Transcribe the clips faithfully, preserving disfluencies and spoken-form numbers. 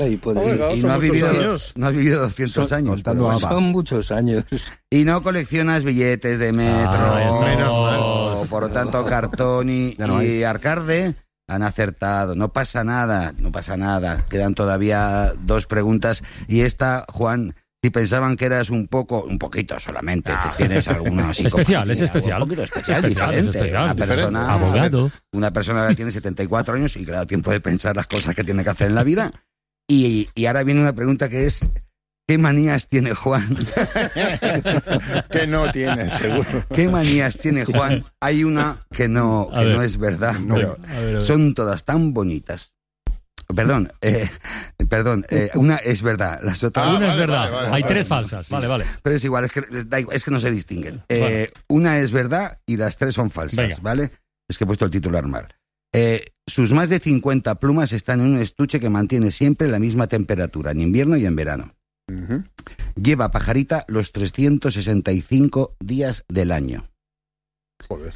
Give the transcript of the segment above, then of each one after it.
Y, puede, Oiga, y, y no, no, has vivido, no has vivido doscientos son, años. Pero son muchos años. Y no coleccionas billetes de metro. Ah, no, por lo tanto, Cartón y, no y Arcarde han acertado. No pasa nada, no pasa nada. Quedan todavía dos preguntas. Y esta, Juan... Si pensaban que eras un poco, un poquito solamente, ah, que tienes alguna especial, es especial. Un poquito especial, es especial, diferente. Es especial, una persona, diferente. Abogado. Una persona que tiene setenta y cuatro años y que le da tiempo de pensar las cosas que tiene que hacer en la vida. Y, y ahora viene una pregunta que es, ¿qué manías tiene Juan? Que no tiene, seguro. ¿Qué manías tiene Juan? Hay una que no, que no es verdad, no, pero a ver, a ver. Son todas tan bonitas. Perdón, eh, perdón, eh, una es verdad, las otras... Ah, una vale, es verdad, vale, vale, hay vale, tres falsas, sí. vale, vale. Pero es igual, es que, da igual, es que no se distinguen. Eh, vale. Una es verdad y las tres son falsas, Venga. ¿vale? Es que he puesto el titular mal. Eh, sus más de cincuenta plumas están en un estuche que mantiene siempre la misma temperatura, en invierno y en verano. Uh-huh. Lleva pajarita los trescientos sesenta y cinco días del año. Joder.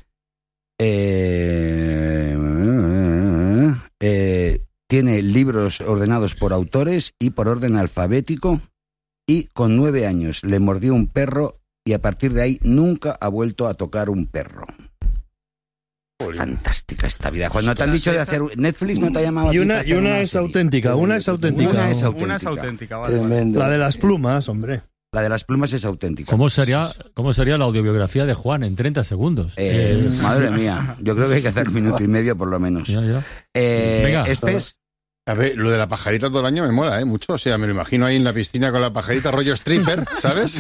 Eh... eh Tiene libros ordenados por autores y por orden alfabético y con nueve años le mordió un perro y a partir de ahí nunca ha vuelto a tocar un perro. Joder. Fantástica esta vida. Cuando te han dicho de hacer... Netflix no te ha llamado y a una, ti y una es serie. auténtica, una es auténtica. Una es auténtica. Una es auténtica, vale, vale. La de las plumas, hombre. La de las plumas es auténtica. ¿Cómo sería, cómo sería la audiobiografía de Juan en treinta segundos? Eh, eh... Madre mía, yo creo que hay que hacer un minuto y medio por lo menos. Ya, ya. Eh, Venga. Espes. A ver, lo de la pajarita todo el año me mola, ¿eh? Mucho. O sea, me lo imagino ahí en la piscina con la pajarita rollo stripper, ¿sabes?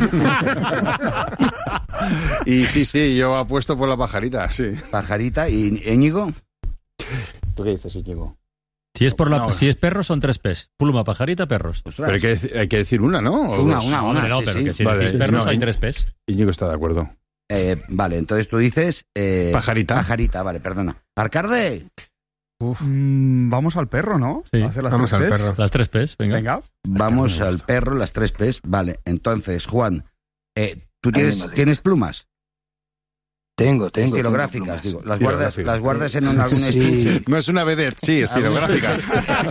Y sí, sí, yo apuesto por la pajarita, sí. Pajarita. ¿Y Íñigo? ¿Tú qué dices, Íñigo? Si es por la, no, si es perro son tres P's. Pluma, pajarita, perros. Pero hay que, hay que decir una, ¿no? Una, una, una. No, no, sí, pero sí. que si vale, decís perros no, hay tres P's. Íñigo está de acuerdo. Eh, vale, entonces tú dices... Eh, pajarita. Pajarita, vale, perdona. Arcarde. Uf. Mm, vamos al perro, ¿no? Sí, hacer las vamos tres al P's. perro. Las tres P's, venga. Venga. Vamos al perro, las tres P's. Vale, entonces, Juan, eh, ¿tú tienes, Ay, ¿tienes plumas? Tengo, tengo. Estilográficas, tengo digo. Las guardas, las guardas en un, algún sí. estuche. No es una vedette, sí, estilográficas.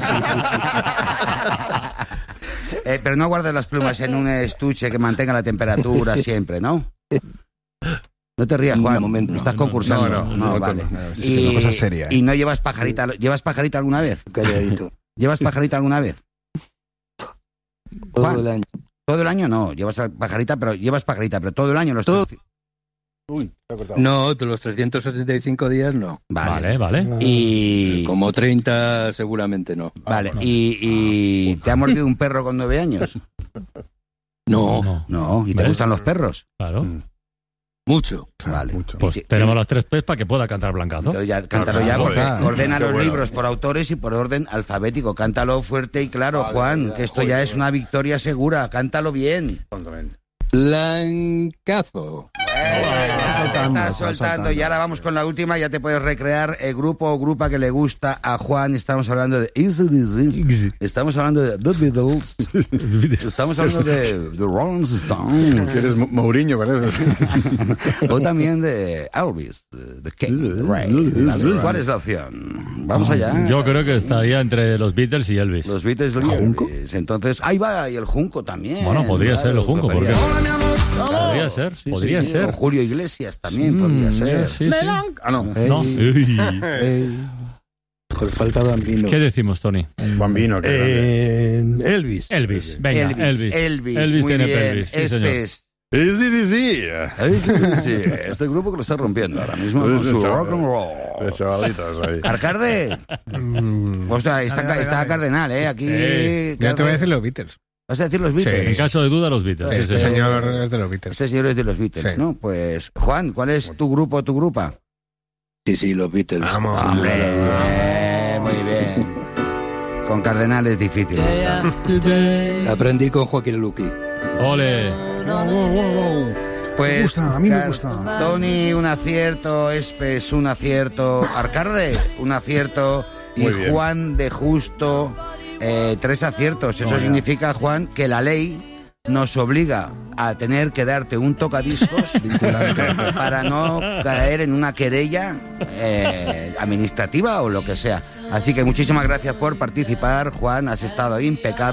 eh, pero no guardas las plumas en un estuche que mantenga la temperatura siempre, ¿no? No te rías, Juan. Momento, no, estás no, concursando. No, no, no, no, vale. no, no, no, y, una cosa seria, ¿eh? y no llevas pajarita. ¿Llevas pajarita alguna vez? Calladito. ¿Llevas pajarita alguna vez? Todo el año. Todo el año no. Llevas pajarita, pero llevas pajarita, pero todo el año los todo. tres... Uy, se ha cortado. No, de los trescientos setenta y cinco días no. Vale, vale. vale. Y como treinta seguramente no. Vale. Ah, no. Y, y te ha mordido un perro con nueve años. No, no. No. ¿Y te ¿Ves? gustan los perros? Claro. Mm. Mucho. Vale. Mucho. Pues tenemos las tres P's para que pueda cantar Blancazo. Entonces ya, cántalo ya, porque Ah, ordena los bueno. libros por autores y por orden alfabético. Cántalo fuerte y claro, Vale, Juan, ya, que esto joder, ya es joder. una victoria segura. Cántalo bien. Blancazo. Soltando, estás soltando. Y ahora vamos con la última. Ya te puedes recrear el grupo o grupa que le gusta a Juan. Estamos hablando de Easy Dizzy. Estamos hablando de The Beatles. Estamos hablando de The Rolling Stones. Eres Mourinho, parece. O también de Elvis, The King, Ray. ¿Cuál es la opción? Vamos allá. Yo creo que estaría entre los Beatles y Elvis. Los Beatles y Elvis. Entonces, ahí va, y el Junco también. Bueno, podría claro, ser el Junco, ¿por qué? Claro. Podría ser, Sí, podría sí, ser. O Julio Iglesias también Mm, podría ser. Sí, sí. Ah, no. No. Ey. Ey. Ey. Pues falta Bambino. ¿Qué decimos, Tony? Bambino, que Eh, Elvis. Elvis. Venga, Elvis. Elvis. Elvis. Elvis Muy tiene bien. pelvis. Sí, señor. Espes. Easy Dizzy. Sí, este grupo que lo está rompiendo ahora mismo con su rock and roll. De chavalitos ahí. Arcarde. Ostras, está, Dale, dale, está dale. Cardenal, ¿eh? Aquí. Sí. Ya te voy a decir los Beatles. ¿Vas a decir los Beatles? En caso de duda, los Beatles. Sí, Este sí, sí. señor es de los Beatles. Este señor es de los Beatles, Sí. ¿no? Pues, Juan, ¿cuál es tu grupo o tu grupa? Sí, sí, los Beatles. Vamos. Hombre, eh, muy bien. Con Cardenal es difícil esta. Aprendí con Joaquín Luqui. Ole. Wow, wow, wow, wow. Pues, Me gusta, a mí me Car- gusta. Tony, un acierto. Espes, un acierto. Arcarde, un acierto. Y Muy bien. Juan de Justo, eh, tres aciertos. Eso Oh, ya. significa, Juan, que la ley nos obliga a tener que darte un tocadiscos para no caer en una querella eh, administrativa o lo que sea. Así que muchísimas gracias por participar, Juan, has estado impecable.